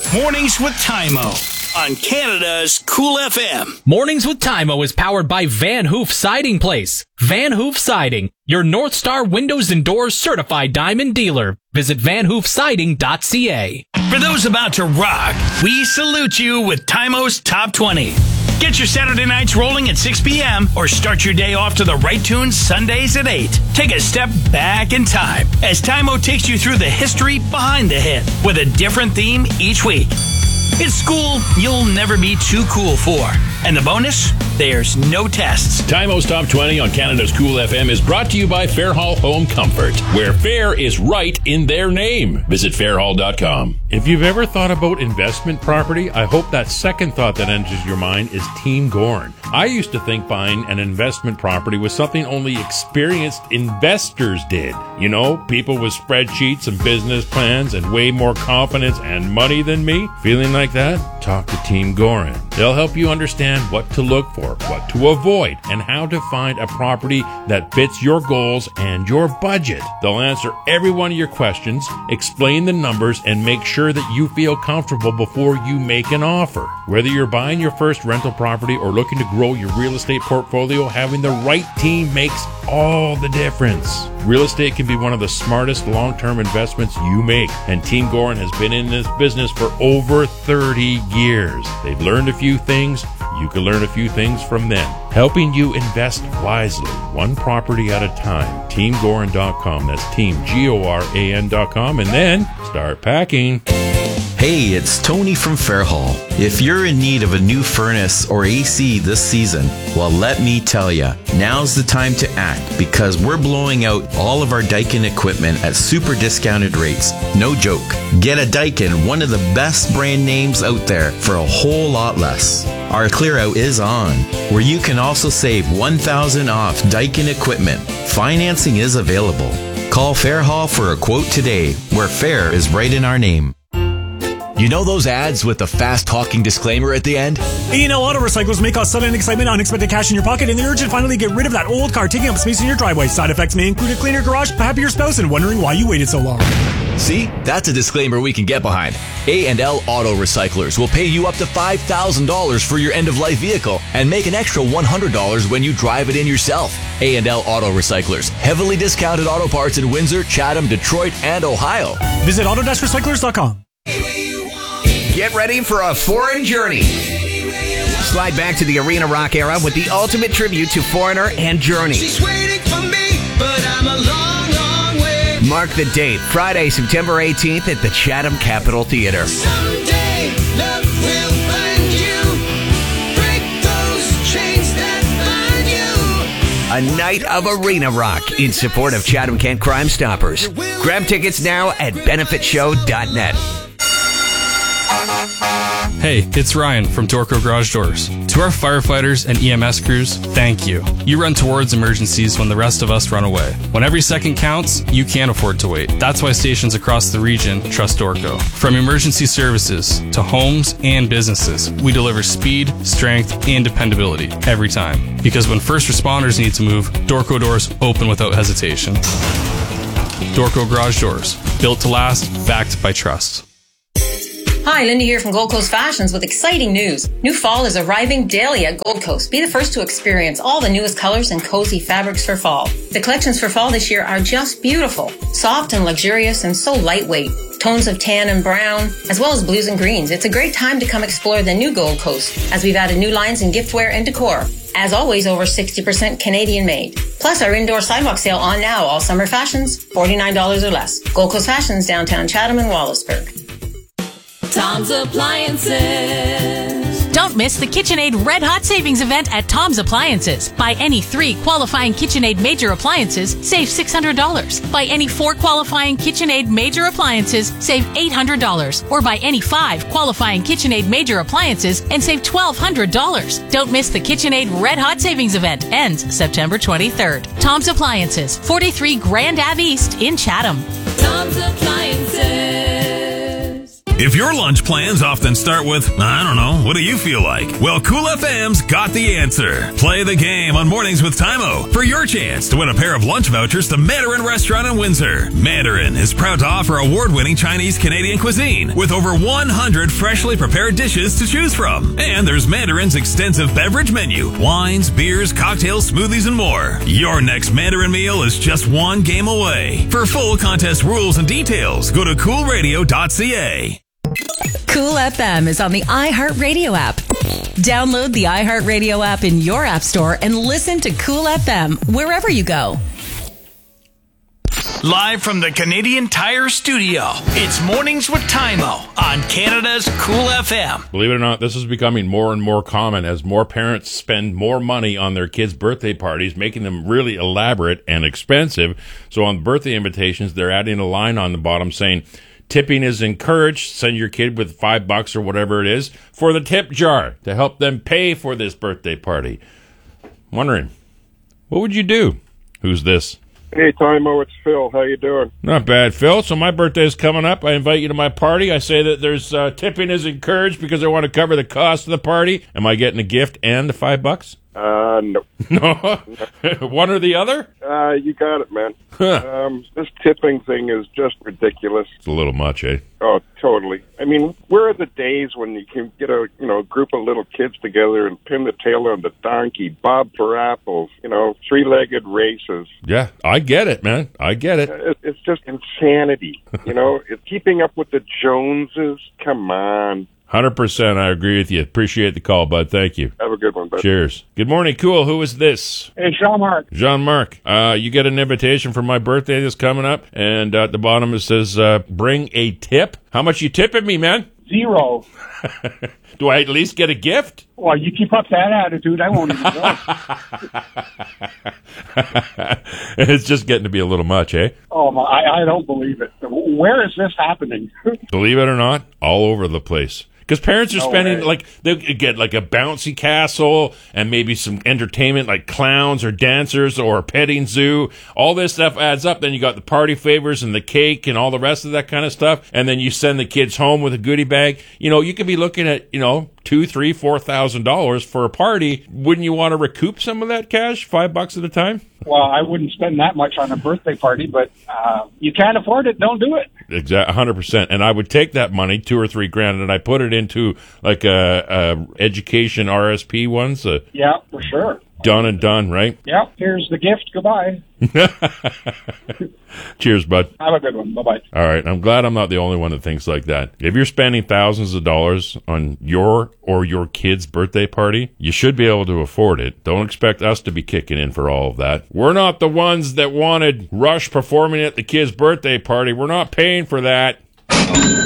Mornings with Tymo on Canada's Cool FM. Mornings with Tymo is powered by Van Hoof Siding Place. Van Hoof Siding, your North Star Windows and Doors certified diamond dealer. Visit vanhoofsiding.ca. For those about to rock, we salute you with Tymo's Top 20. Get your Saturday nights rolling at 6 p.m. or start your day off to the right tunes Sundays at 8. Take a step back in time as Tymo takes you through the history behind the hit with a different theme each week. It's school you'll never be too cool for. And the bonus? There's no tests. Tymo's Top 20 on Canada's Cool FM is brought to you by Fairhall Home Comfort, where fair is right in their name. Visit fairhall.com. If you've ever thought about investment property, I hope that second thought that enters your mind is Team Gorin. I used to think buying an investment property was something only experienced investors did. You know, people with spreadsheets and business plans and way more confidence and money than me. Feeling like that? Talk to Team Gorin. They'll help you understand what to look for, what to avoid, and how to find a property that fits your goals and your budget. They'll answer every one of your questions, explain the numbers, and make sure that you feel comfortable before you make an offer. Whether you're buying your first rental property or looking to grow your real estate portfolio, having the right team makes all the difference. Real estate can be one of the smartest long-term investments you make, and Team Gorin has been in this business for over 30 years. They've learned a few things. You can learn a few things from them, helping you invest wisely, one property at a time. TeamGorin.com. That's TeamGoran.com, and then start packing. Hey, it's Tony from Fairhall. If you're in need of a new furnace or AC this season, well, let me tell ya, now's the time to act because we're blowing out all of our Daikin equipment at super discounted rates. No joke. Get a Daikin, one of the best brand names out there, for a whole lot less. Our clear out is on, where you can also save $1,000 off Daikin equipment. Financing is available. Call Fairhall for a quote today, where fair is right in our name. You know those ads with the fast-talking disclaimer at the end? A&L Auto Recyclers may cause sudden excitement, unexpected cash in your pocket, and the urge to finally get rid of that old car taking up space in your driveway. Side effects may include a cleaner garage, a happier spouse, and wondering why you waited so long. See? That's a disclaimer we can get behind. A&L Auto Recyclers will pay you up to $5,000 for your end-of-life vehicle and make an extra $100 when you drive it in yourself. A&L Auto Recyclers. Heavily discounted auto parts in Windsor, Chatham, Detroit, and Ohio. Visit auto-recyclers.com. Get ready for a foreign journey. Slide back to the arena rock era with the ultimate tribute to Foreigner and Journey. She's waiting for me, but I'm a long, long way. Mark the date, Friday, September 18th at the Chatham Capitol Theatre. Someday, love will find you. Break those chains that bind you. A night of arena rock in support of Chatham Kent Crime Stoppers. Grab tickets now at benefitshow.net. Hey, it's Ryan from Dorco Garage Doors. To our firefighters and EMS crews, thank you. You run towards emergencies when the rest of us run away. When every second counts, you can't afford to wait. That's why stations across the region trust Dorco. From emergency services to homes and businesses, we deliver speed, strength, and dependability every time. Because when first responders need to move, Dorco doors open without hesitation. Dorco Garage Doors, built to last, backed by trust. Hi, Linda here from Gold Coast Fashions with exciting news. New fall is arriving daily at Gold Coast. Be the first to experience all the newest colors and cozy fabrics for fall. The collections for fall this year are just beautiful. Soft and luxurious and so lightweight. Tones of tan and brown, as well as blues and greens. It's a great time to come explore the new Gold Coast, as we've added new lines in giftware and decor. As always, over 60% Canadian made. Plus, our indoor sidewalk sale on now. All summer fashions, $49 or less. Gold Coast Fashions, downtown Chatham and Wallaceburg. Tom's Appliances. Don't miss the KitchenAid Red Hot Savings event at Tom's Appliances. Buy any 3 qualifying KitchenAid major appliances, save $600. Buy any 4 qualifying KitchenAid major appliances, save $800. Or buy any 5 qualifying KitchenAid major appliances and save $1,200. Don't miss the KitchenAid Red Hot Savings event. Ends September 23rd. Tom's Appliances, 43 Grand Ave East in Chatham. Tom's Appliances. If your lunch plans often start with, I don't know, what do you feel like? Well, Cool FM's got the answer. Play the game on Mornings with Tymo for your chance to win a pair of lunch vouchers to Mandarin Restaurant in Windsor. Mandarin is proud to offer award-winning Chinese-Canadian cuisine with over 100 freshly prepared dishes to choose from. And there's Mandarin's extensive beverage menu, wines, beers, cocktails, smoothies, and more. Your next Mandarin meal is just one game away. For full contest rules and details, go to coolradio.ca. Cool FM is on the iHeartRadio app. Download the iHeartRadio app in your app store and listen to Cool FM wherever you go. Live from the Canadian Tire Studio, it's Mornings with Tymo on Canada's Cool FM. Believe it or not, this is becoming more and more common as more parents spend more money on their kids' birthday parties, making them really elaborate and expensive. So on birthday invitations, they're adding a line on the bottom saying, tipping is encouraged. Send your kid with $5 or whatever it is for the tip jar to help them pay for this birthday party. Wondering, what would you do? Who's this? Hey, Tymo, it's Phil. How you doing? Not bad, Phil. So my birthday is coming up. I invite you to my party. I say that there's tipping is encouraged because I want to cover the cost of the party. Am I getting a gift and the $5? No. No? One or the other? You got it, man. This tipping thing is just ridiculous. It's a little much, eh? Oh, totally. I mean, where are the days when you can get a group of little kids together and pin the tail on the donkey, bob for apples, three-legged races? Yeah, I get it, man. I get it. It's just insanity. It's keeping up with the Joneses. Come on. 100%. I agree with you. Appreciate the call, bud. Thank you. Have a good one, bud. Cheers. Good morning. Cool. Who is this? Hey, Jean-Marc. Jean-Marc. You get an invitation for my birthday that's coming up, and at the bottom it says, bring a tip. How much you tipping me, man? 0. Do I at least get a gift? Well, you keep up that attitude, I won't even go. It's just getting to be a little much, eh? Oh, I don't believe it. Where is this happening? Believe it or not, all over the place. Because parents are spending, they get like a bouncy castle and maybe some entertainment like clowns or dancers or a petting zoo. All this stuff adds up. Then you got the party favors and the cake and all the rest of that kind of stuff. And then you send the kids home with a goodie bag. You could be looking at, $2,000, $3,000, $4,000 for a party. Wouldn't you want to recoup some of that cash, $5 at a time? Well, I wouldn't spend that much on a birthday party, but you can't afford it, don't do it. Exactly, 100%. And I would take that money, $2,000 or $3,000, and I put it into like a education RSP ones. Yeah, for sure. Done and done, right? Yeah. Here's the gift. Goodbye. Cheers, bud. Have a good one. Bye-bye. All right. I'm glad I'm not the only one that thinks like that. If you're spending thousands of dollars on your or your kid's birthday party, you should be able to afford it. Don't expect us to be kicking in for all of that. We're not the ones that wanted Rush performing at the kid's birthday party. We're not paying for that.